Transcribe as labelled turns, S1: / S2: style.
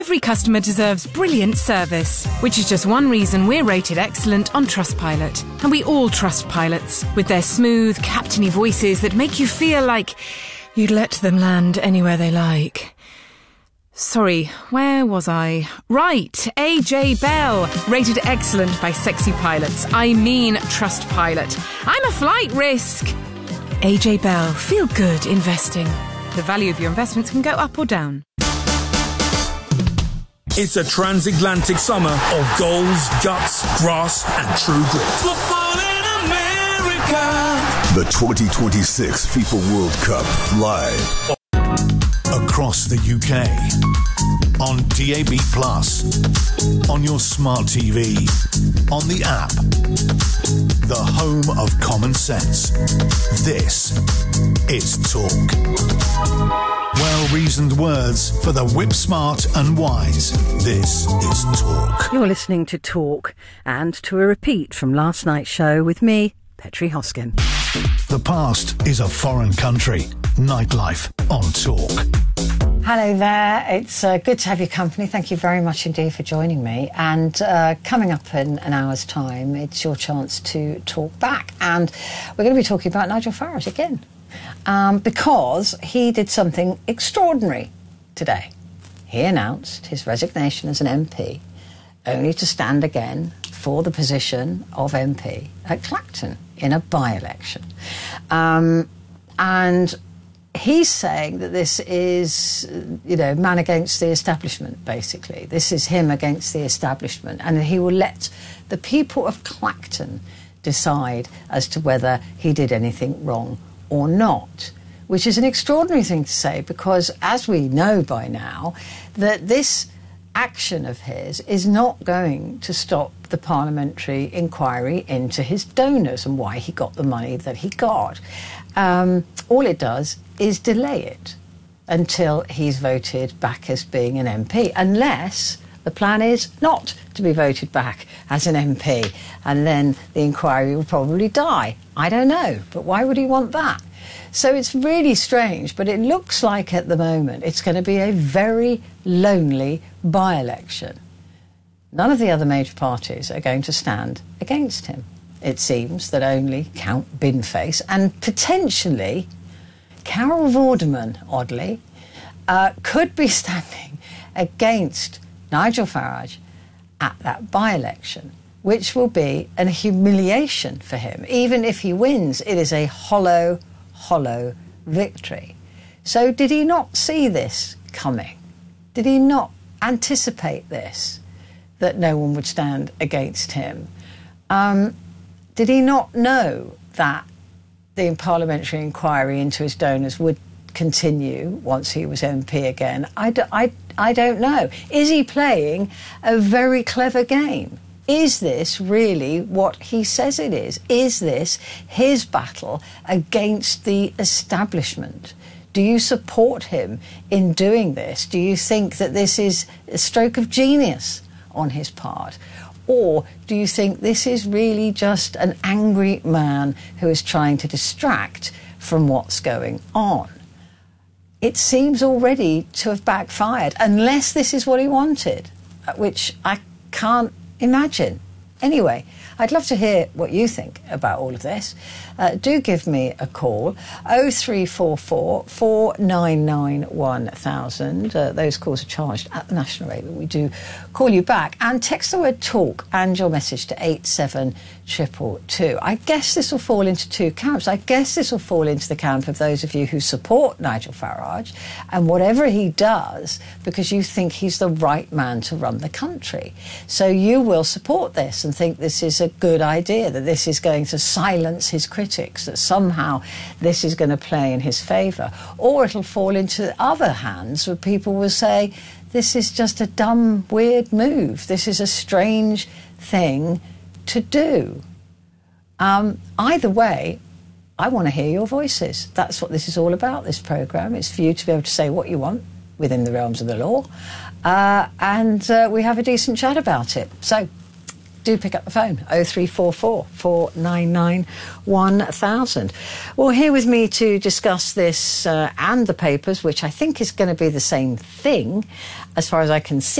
S1: Every customer deserves brilliant service, which is just one reason we're rated excellent on Trustpilot. And we all trust pilots, with their smooth, captainy voices that make you feel like you'd let them land anywhere they like. Sorry, where was I? Right, AJ Bell, rated excellent by sexy pilots. I mean Trustpilot. I'm a flight risk. AJ Bell, feel good investing. The value of your investments can go up or down.
S2: It's a transatlantic summer of goals, guts, grass and true grit.
S3: Football in America.
S4: The 2026 FIFA World Cup live. Across the UK. On DAB+, on your smart TV, on the app. The home of common sense. This is Talk. Well-reasoned words for the whip-smart and wise. This is Talk.
S5: You're listening to Talk and to a repeat from last night's show with me, Petri Hoskin.
S4: The past is a foreign country. Nightlife on Talk.
S6: Hello there. It's good to have your company. Thank you very much indeed for joining me. And coming up in an hour's time, it's your chance to talk back. And we're going to be talking about Nigel Farage again. Because he did something extraordinary today. He announced his resignation as an MP, only to stand again for the position of MP at Clacton in a by-election. And he's saying that this is, man against the establishment, basically. This is him against the establishment. And he will let the people of Clacton decide as to whether he did anything wrong or not, which is an extraordinary thing to say because, as we know by now, that this action of his is not going to stop the parliamentary inquiry into his donors and why he got the money that he got. All it does is delay it until he's voted back as being an MP, unless the plan is not to be voted back as an MP, and then the inquiry will probably die. I don't know, but why would he want that? So it's really strange, but it looks like at the moment it's going to be a very lonely by-election. None of the other major parties are going to stand against him. It seems that only Count Binface and potentially Carol Vorderman, oddly, could be standing against Nigel Farage at that by-election, which will be a humiliation for him. Even if he wins, it is a hollow victory. So did he not see this coming? Did he not anticipate this, that no one would stand against him? Did he not know that the parliamentary inquiry into his donors would continue once he was MP again? I don't know. Is he playing a very clever game? Is this really what he says it is? Is this his battle against the establishment? Do you support him in doing this? Do you think that this is a stroke of genius on his part? Or do you think this is really just an angry man who is trying to distract from what's going on? It seems already to have backfired, unless this is what he wanted, which I can't imagine. Anyway, I'd love to hear what you think about all of this. Do give me a call, 0344 499 1000. Those calls are charged at the national rate, but we do call you back. And text the word TALK and your message to 87222. I guess this will fall into two camps. I guess this will fall into the camp of those of you who support Nigel Farage and whatever he does, because you think he's the right man to run the country. So you will support this and think this is a good idea, that this is going to silence his critics, that somehow this is going to play in his favour. Or it'll fall into other hands where people will say, this is just a dumb, weird move. This is a strange thing to do. Either way, I want to hear your voices. That's what this is all about, this programme. It's for you to be able to say what you want within the realms of the law. And we have a decent chat about it. So do pick up the phone, 0344 499 1000. Well, here with me to discuss this and the papers, which I think is going to be the same thing as far as I can see,